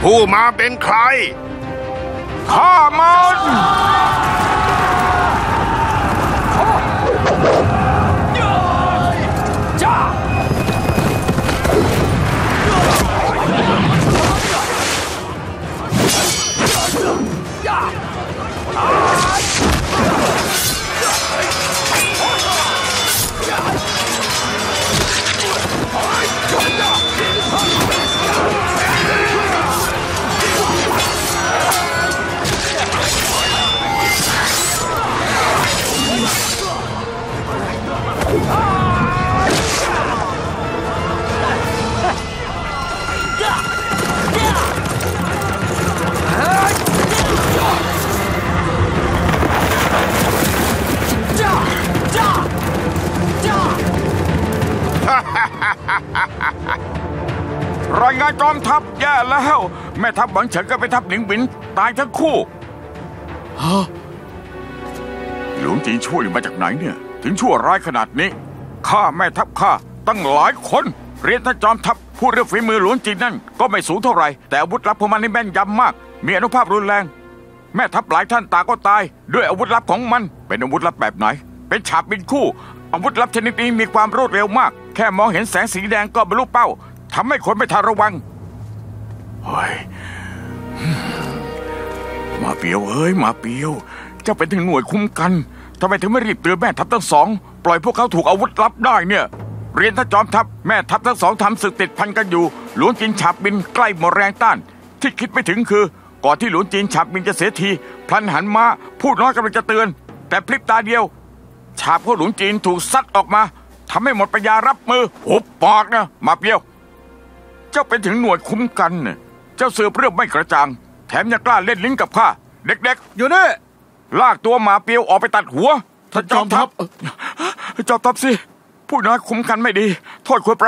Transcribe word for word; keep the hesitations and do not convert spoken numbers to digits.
ผู้มาเป็นใครข้ามันรายงานกองทัพแย่แล้วแม่ทัพหวังเฉินกับแม่ทัพหนิงบินตายทั้งคู่ฮะหลวงจีช่วยมาจากไหนเนี่ยถึงชั่วร้ายขนาดนี้ข้าแม่ทัพข้าตั้งหลายคนเรียนท่านจอมทัพผู้เรื่องฝีมือหลวงจีนั่นก็ไม่สูงเท่าไหร่แต่อาวุธลับของมันนี่แม่นยำมากมีอนุภาพรุนแรงแม่ทัพหลายท่านต่างก็ตายด้วยอาวุธลับของมันเป็นอาวุธลับแบบไหนเป็นฉาบบินคู่อาวุธลับชนิดนี้มีความรวดเร็วมากแค่มองเห็นแสงสีแดงก็บรรลุเป้าทำให้คนไม่ทันระวังเฮ้ยมาเปียวเอ้ยมาเปียวเจ้าเป็นถึงหน่วยคุ้มกันทำไมถึงไม่รีบเตือนแม่ทัพทั้งสองปล่อยพวกเขาถูกอาวุธลับได้เนี่ยเรียนท่านจอมทัพแม่ทัพทั้งสองทำศึกติดพันกันอยู่หลวงจีนฉาบบินใกล้หมดแรงต้านที่คิดไม่ถึงคือก่อนที่หลวงจีนฉาบบินจะเสียทีพลันหันมาพูดน้อยกำลังจะเตือนแต่พลิบตาเดียวฉาบของหลวงจีนถูกซัดออกมาทำให้หมดปัญญารับมือหุบปากนะมาเปียวเจ้าเป็นถึงหน่วยคุ้มกันเนี่ยเจ้าสืบเรื่องไม่กระจ่างแถมยังกล้าเล่นลิ้นกับข้าเด็กๆอยู่นี่ลากตัวหมาเปียวออกไปตัดหัวท่านจอมทัพจอมทัพสิผู้น้อยคุ้มกันไม่ดีโทษควร